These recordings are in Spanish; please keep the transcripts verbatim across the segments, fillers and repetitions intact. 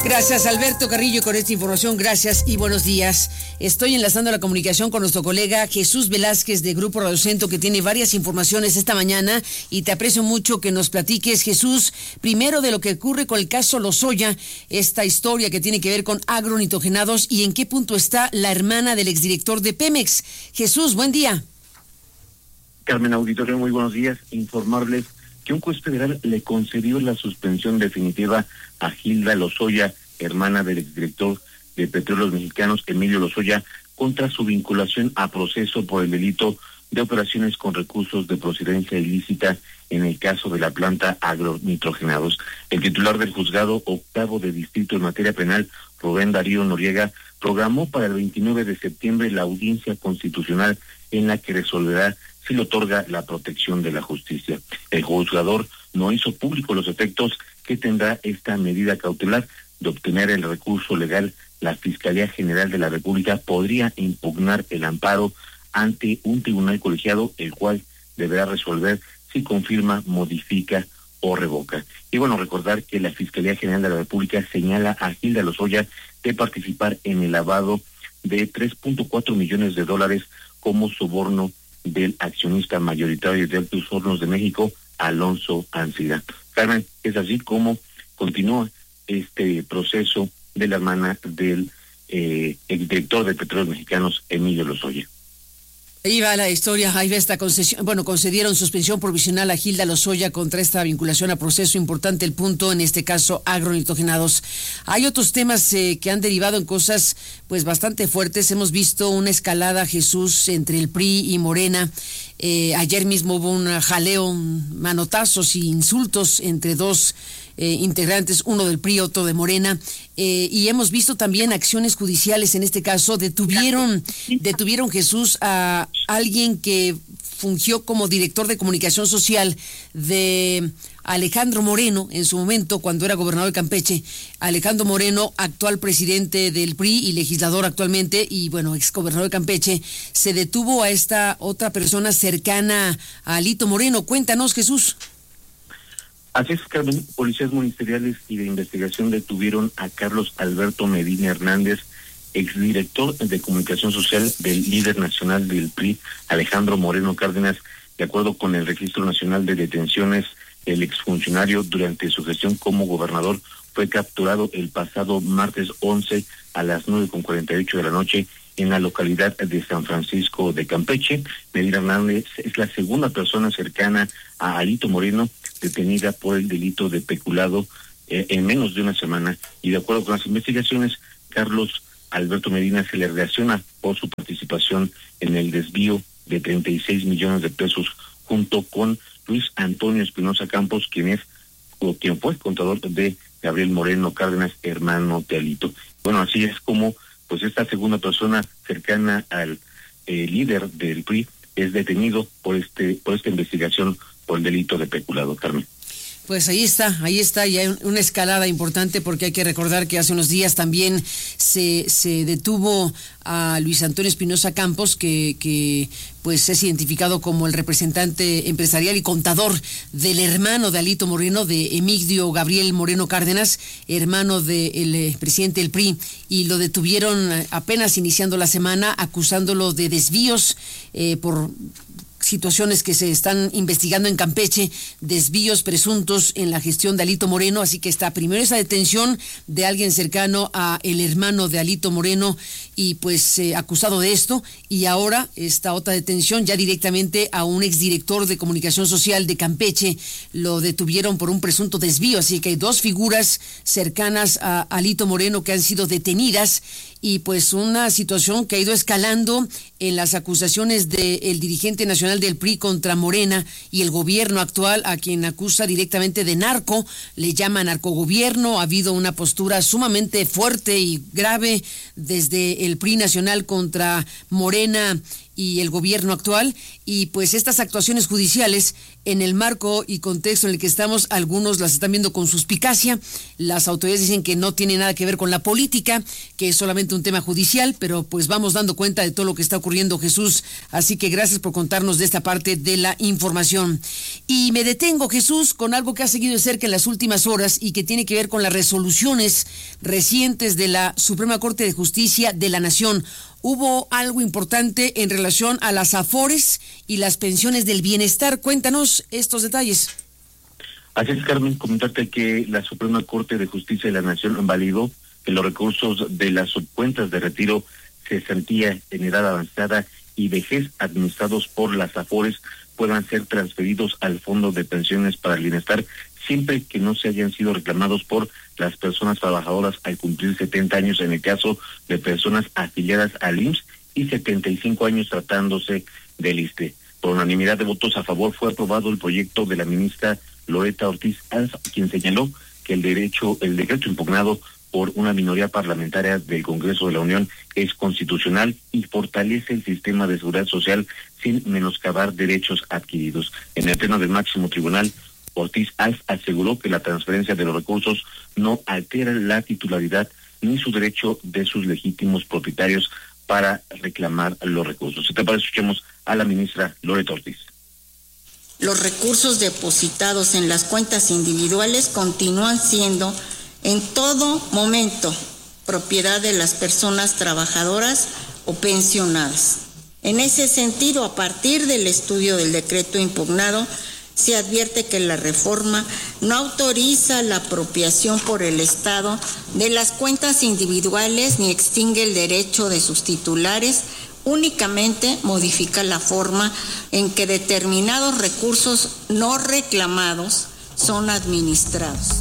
Gracias, Alberto Carrillo, con esta información. Gracias y buenos días. Estoy enlazando la comunicación con nuestro colega Jesús Velázquez de Grupo Radio Centro, que tiene varias informaciones esta mañana, y te aprecio mucho que nos platiques, Jesús, primero de lo que ocurre con el caso Lozoya, esta historia que tiene que ver con agronitrogenados, y en qué punto está la hermana del exdirector de Pemex. Jesús, buen día. Carmen, auditorio, muy buenos días. Informarles que un juez federal le concedió la suspensión definitiva a Hilda Lozoya, hermana del exdirector de Petróleos Mexicanos, Emilio Lozoya, contra su vinculación a proceso por el delito de operaciones con recursos de procedencia ilícita en el caso de la planta agronitrogenados. El titular del juzgado octavo de distrito en materia penal, Rubén Darío Noriega, programó para el veintinueve de septiembre la audiencia constitucional en la que resolverá si le otorga la protección de la justicia. El juzgador no hizo público los efectos que tendrá esta medida cautelar. De obtener el recurso legal, la Fiscalía General de la República podría impugnar el amparo ante un tribunal colegiado, el cual deberá resolver si confirma, modifica o revoca. Y bueno, recordar que la Fiscalía General de la República señala a Hilda Lozoya de participar en el lavado de tres punto cuatro millones de dólares como soborno del accionista mayoritario de Altos Hornos de México, Alonso Ancira. Carmen, es así como continúa este proceso de la hermana del eh, exdirector de Petróleos Mexicanos, Emilio Lozoya. Ahí va la historia, ahí va esta concesión. Bueno, concedieron suspensión provisional a Hilda Lozoya contra esta vinculación a proceso. Importante el punto, en este caso, agronitrogenados. Hay otros temas eh, que han derivado en cosas pues bastante fuertes. Hemos visto una escalada, Jesús, entre el P R I y Morena. Eh, ayer mismo hubo un jaleo, manotazos y insultos entre dos eh, integrantes, uno del P R I, otro de Morena. Eh, y hemos visto también acciones judiciales. En este caso, detuvieron, detuvieron Jesús a alguien que fungió como director de comunicación social de Alejandro Moreno en su momento, cuando era gobernador de Campeche. Alejandro Moreno, actual presidente del P R I y legislador actualmente, y bueno, ex gobernador de Campeche. Se detuvo a esta otra persona cercana a Alito Moreno. Cuéntanos, Jesús. Así es, Carmen. Policías ministeriales y de investigación detuvieron a Carlos Alberto Medina Hernández, exdirector de comunicación social del líder nacional del P R I, Alejandro Moreno Cárdenas. De acuerdo con el Registro Nacional de Detenciones, el exfuncionario, durante su gestión como gobernador, fue capturado el pasado martes once a las nueve con cuarenta y ocho de la noche en la localidad de San Francisco de Campeche. Medina Hernández es la segunda persona cercana a Alito Moreno detenida por el delito de peculado eh, en menos de una semana. Y de acuerdo con las investigaciones, Carlos Alberto Medina se le reacciona por su participación en el desvío de treinta y seis millones de pesos junto con Luis Antonio Espinosa Campos, quien es o quien fue contador de Gabriel Moreno Cárdenas, hermano de Alito. Bueno, así es como pues esta segunda persona cercana al eh, líder del P R I es detenido por este por esta investigación por el delito de peculado, Carmen. Pues ahí está, ahí está, y hay una escalada importante, porque hay que recordar que hace unos días también se, se detuvo a Luis Antonio Espinosa Campos, que, que pues es identificado como el representante empresarial y contador del hermano de Alito Moreno, de Emigdio Gabriel Moreno Cárdenas, hermano del eh, presidente del P R I, y lo detuvieron apenas iniciando la semana, acusándolo de desvíos eh, por situaciones que se están investigando en Campeche, desvíos presuntos en la gestión de Alito Moreno. Así que está primero esa detención de alguien cercano a el hermano de Alito Moreno y pues eh, acusado de esto, y ahora esta otra detención ya directamente a un exdirector de comunicación social de Campeche. Lo detuvieron por un presunto desvío, así que hay dos figuras cercanas a Alito Moreno que han sido detenidas, y pues una situación que ha ido escalando en las acusaciones del dirigente nacional del P R I contra Morena y el gobierno actual, a quien acusa directamente de narco, le llama narcogobierno. Ha habido una postura sumamente fuerte y grave desde el P R I nacional contra Morena y el gobierno actual, y pues estas actuaciones judiciales en el marco y contexto en el que estamos, algunos las están viendo con suspicacia. Las autoridades dicen que no tiene nada que ver con la política, que es solamente un tema judicial, pero pues vamos dando cuenta de todo lo que está ocurriendo, Jesús, así que gracias por contarnos de esta parte de la información. Y me detengo, Jesús, con algo que ha seguido de cerca en las últimas horas y que tiene que ver con las resoluciones recientes de la Suprema Corte de Justicia de la Nación. Hubo algo importante en relación a las AFORES y las pensiones del bienestar. Cuéntanos estos detalles. Así es, Carmen, comentarte que la Suprema Corte de Justicia de la Nación validó que los recursos de las subcuentas de retiro, cesantía en edad avanzada y vejez administrados por las AFORES puedan ser transferidos al Fondo de Pensiones para el Bienestar, siempre que no se hayan sido reclamados por las personas trabajadoras al cumplir setenta años en el caso de personas afiliadas al I M S S y setenta y cinco años tratándose del ISSSTE. Por unanimidad de votos a favor fue aprobado el proyecto de la ministra Loretta Ortiz Alf, quien señaló que el derecho, el decreto impugnado por una minoría parlamentaria del Congreso de la Unión es constitucional y fortalece el sistema de seguridad social sin menoscabar derechos adquiridos. En el pleno del máximo tribunal, Ortiz Alf aseguró que la transferencia de los recursos no altera la titularidad ni su derecho de sus legítimos propietarios para reclamar los recursos. Si te parece, escuchemos a la ministra Loretta Ortiz. Los recursos depositados en las cuentas individuales continúan siendo en todo momento propiedad de las personas trabajadoras o pensionadas. En ese sentido, a partir del estudio del decreto impugnado, se advierte que la reforma no autoriza la apropiación por el Estado de las cuentas individuales ni extingue el derecho de sus titulares, únicamente modifica la forma en que determinados recursos no reclamados son administrados.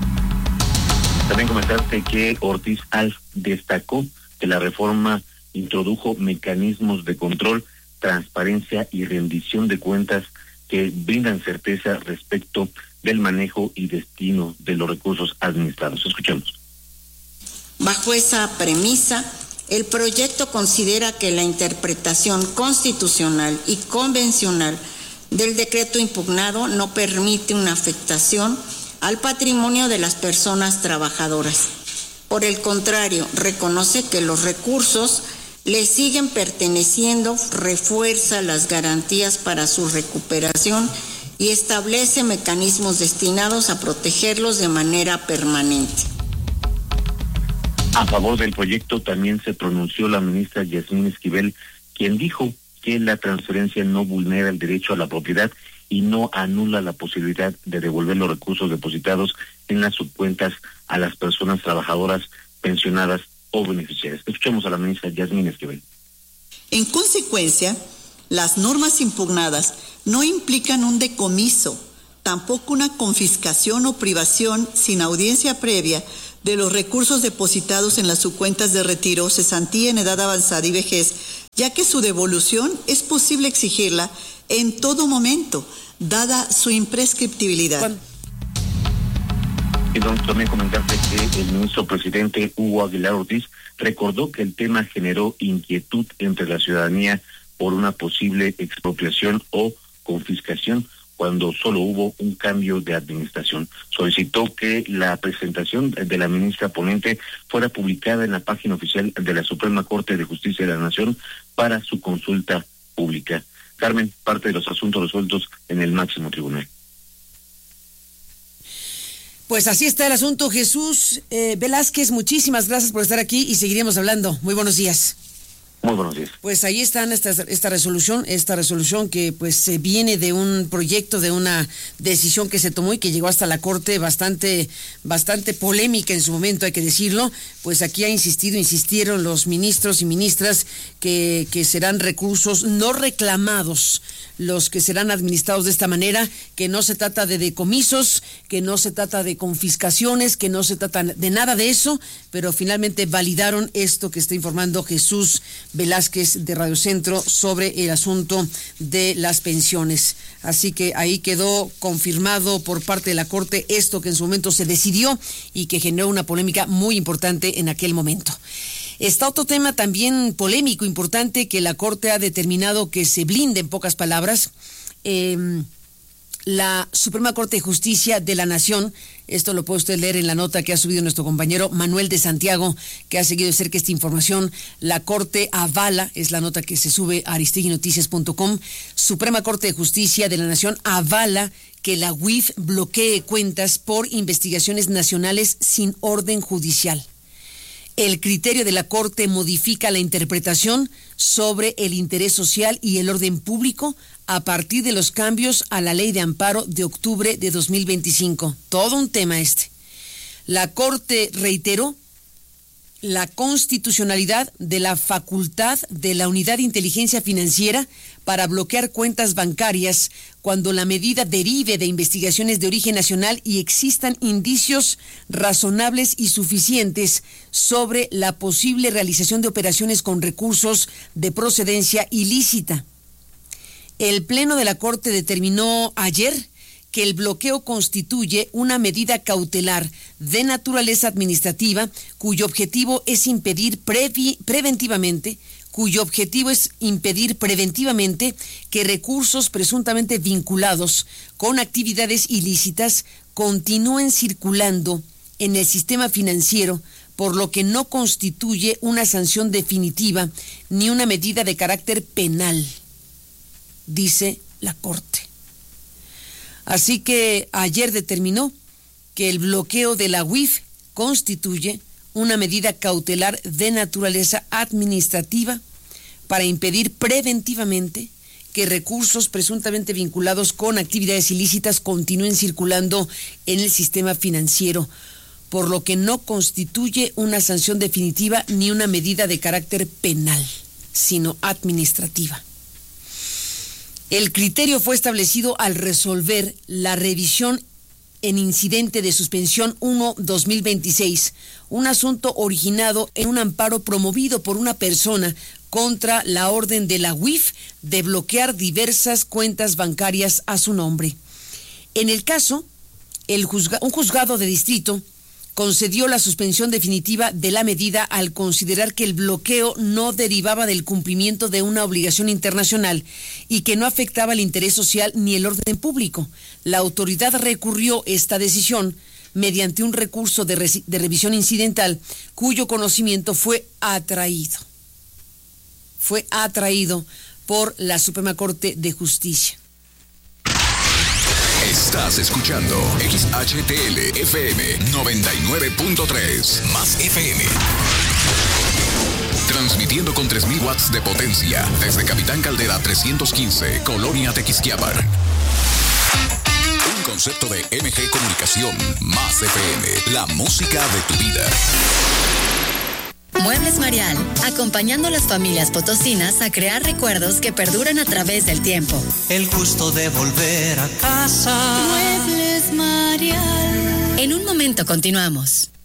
También comentaste que Ortiz Alf destacó que la reforma introdujo mecanismos de control, transparencia y rendición de cuentas que brindan certeza respecto del manejo y destino de los recursos administrados. Escuchemos. Bajo esa premisa, el proyecto considera que la interpretación constitucional y convencional del decreto impugnado no permite una afectación al patrimonio de las personas trabajadoras. Por el contrario, reconoce que los recursos le siguen perteneciendo, refuerza las garantías para su recuperación y establece mecanismos destinados a protegerlos de manera permanente. A favor del proyecto también se pronunció la ministra Yasmín Esquivel, quien dijo que la transferencia no vulnera el derecho a la propiedad y no anula la posibilidad de devolver los recursos depositados en las subcuentas a las personas trabajadoras, pensionadas o beneficiarias. Escuchemos a la ministra Yasmín Esquivel. En consecuencia, las normas impugnadas no implican un decomiso, tampoco una confiscación o privación sin audiencia previa de los recursos depositados en las subcuentas de retiro, cesantía en edad avanzada y vejez, ya que su devolución es posible exigirla en todo momento, dada su imprescriptibilidad. ¿Cuándo? Y también comentarte que el ministro presidente Hugo Aguilar Ortiz recordó que el tema generó inquietud entre la ciudadanía por una posible expropiación o confiscación cuando solo hubo un cambio de administración. Solicitó que la presentación de la ministra ponente fuera publicada en la página oficial de la Suprema Corte de Justicia de la Nación para su consulta pública. Carmen, parte de los asuntos resueltos en el máximo tribunal. Pues así está el asunto, Jesús eh, Velázquez, muchísimas gracias por estar aquí y seguiremos hablando. Muy buenos días. Muy buenos días. Pues ahí están esta, esta resolución, esta resolución que pues se viene de un proyecto, de una decisión que se tomó y que llegó hasta la Corte bastante, bastante polémica en su momento, hay que decirlo. Pues aquí ha insistido, insistieron los ministros y ministras que, que serán recursos no reclamados los que serán administrados de esta manera, que no se trata de decomisos, que no se trata de confiscaciones, que no se trata de nada de eso, pero finalmente validaron esto que está informando Jesús Velázquez de Radio Centro sobre el asunto de las pensiones. Así que ahí quedó confirmado por parte de la Corte esto que en su momento se decidió y que generó una polémica muy importante en aquel momento. Está otro tema también polémico, importante, que la Corte ha determinado que se blinde, en pocas palabras. Eh, la Suprema Corte de Justicia de la Nación, esto lo puede usted leer en la nota que ha subido nuestro compañero Manuel de Santiago, que ha seguido de cerca esta información. La Corte avala, es la nota que se sube a aristegui noticias punto com, Suprema Corte de Justicia de la Nación avala que la U I F bloquee cuentas por investigaciones nacionales sin orden judicial. El criterio de la Corte modifica la interpretación sobre el interés social y el orden público a partir de los cambios a la Ley de Amparo de octubre de dos mil veinticinco. Todo un tema este. La Corte reiteró la constitucionalidad de la facultad de la Unidad de Inteligencia Financiera para bloquear cuentas bancarias cuando la medida derive de investigaciones de origen nacional y existan indicios razonables y suficientes sobre la posible realización de operaciones con recursos de procedencia ilícita. El Pleno de la Corte determinó ayer que el bloqueo constituye una medida cautelar de naturaleza administrativa cuyo objetivo es impedir previ, preventivamente, cuyo objetivo es impedir preventivamente que recursos presuntamente vinculados con actividades ilícitas continúen circulando en el sistema financiero, por lo que no constituye una sanción definitiva ni una medida de carácter penal, dice la Corte. Así que ayer determinó que el bloqueo de la U I F constituye una medida cautelar de naturaleza administrativa para impedir preventivamente que recursos presuntamente vinculados con actividades ilícitas continúen circulando en el sistema financiero, por lo que no constituye una sanción definitiva ni una medida de carácter penal, sino administrativa. El criterio fue establecido al resolver la revisión en incidente de suspensión uno barra dos mil veintiséis, un asunto originado en un amparo promovido por una persona contra la orden de la U I F de bloquear diversas cuentas bancarias a su nombre. En el caso, el juzga- un juzgado de distrito concedió la suspensión definitiva de la medida al considerar que el bloqueo no derivaba del cumplimiento de una obligación internacional y que no afectaba el interés social ni el orden público. La autoridad recurrió esta decisión mediante un recurso de, re- de revisión incidental cuyo conocimiento fue atraído. Fue atraído por la Suprema Corte de Justicia. Estás escuchando X H T L F M noventa y nueve punto tres, más F M. Transmitiendo con tres mil watts de potencia desde Capitán Caldera trescientos quince, Colonia Tequisquiapan. Un concepto de M G Comunicación, más F M, la música de tu vida. Muebles Marial, acompañando a las familias potosinas a crear recuerdos que perduran a través del tiempo. El gusto de volver a casa. Muebles Marial. En un momento continuamos.